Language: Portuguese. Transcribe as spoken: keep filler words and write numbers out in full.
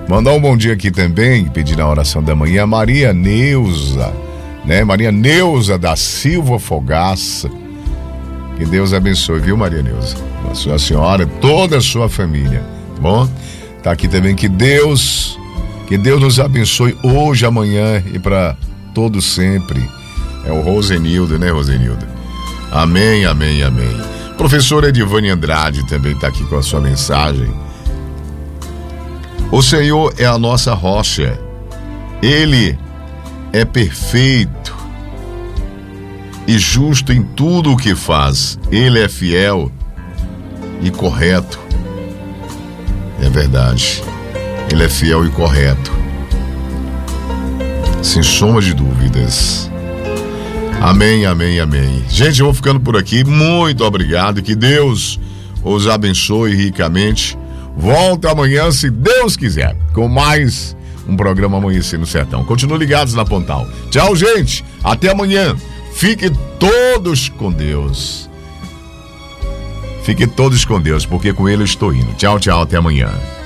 Mandar um bom dia aqui também, pedir a oração da manhã, Maria Neuza, né? Maria Neuza da Silva Fogaça. Que Deus abençoe, viu, Maria Neuza? A sua senhora, toda a sua família, tá bom? Tá aqui também, que Deus, que Deus nos abençoe hoje, amanhã e para todos sempre. É o Rosenildo, né, Rosenildo? Amém, amém, amém. Professora Edivane Andrade também tá aqui com a sua mensagem. O Senhor é a nossa rocha, Ele é perfeito e justo em tudo o que faz. Ele é fiel e correto. É verdade, Ele é fiel e correto, sem sombra de dúvidas. Amém, amém, amém. Gente, eu vou ficando por aqui. Muito obrigado, que Deus os abençoe ricamente. Volta amanhã, se Deus quiser, com mais um programa Amanhecer no Sertão. Continuem ligados na Pontal. Tchau, gente. Até amanhã. Fiquem todos com Deus. Fiquem todos com Deus, porque com Ele eu estou indo. Tchau, tchau. Até amanhã.